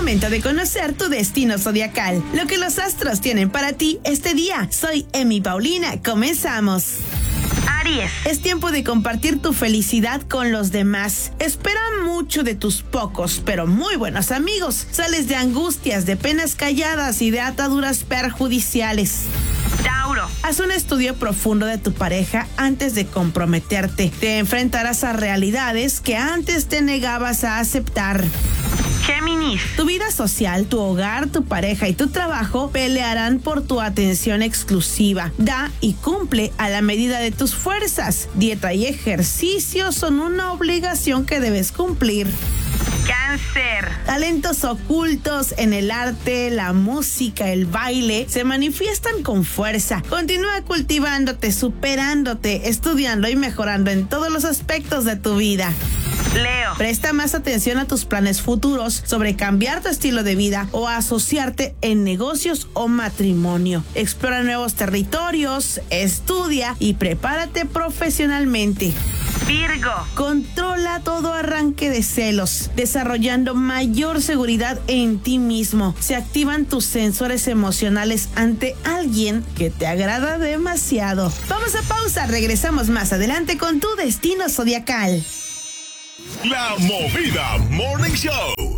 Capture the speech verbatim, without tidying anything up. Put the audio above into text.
momento de conocer tu destino zodiacal, lo que los astros tienen para ti este día. Soy Emi Paulina, comenzamos. Aries, es tiempo de compartir tu felicidad con los demás. Espera mucho de tus pocos, pero muy buenos amigos. Sales de angustias, de penas calladas y de ataduras perjudiciales. Tauro, haz un estudio profundo de tu pareja antes de comprometerte. Te enfrentarás a realidades que antes te negabas a aceptar. Géminis, tu vida social, tu hogar, tu pareja y tu trabajo pelearán por tu atención exclusiva. Da y cumple a la medida de tus fuerzas. Dieta y ejercicio son una obligación que debes cumplir. Cáncer, talentos ocultos en el arte, la música, el baile se manifiestan con fuerza. Continúa cultivándote, superándote, estudiando y mejorando en todos los aspectos de tu vida. Leo, presta más atención a tus planes futuros sobre cambiar tu estilo de vida o asociarte en negocios o matrimonio. Explora nuevos territorios, estudia y prepárate profesionalmente. Virgo, controla todo arranque de celos, desarrollando mayor seguridad en ti mismo. Se activan tus sensores emocionales ante alguien que te agrada demasiado. Vamos a pausa, regresamos más adelante con tu destino zodiacal. La Movida Morning Show.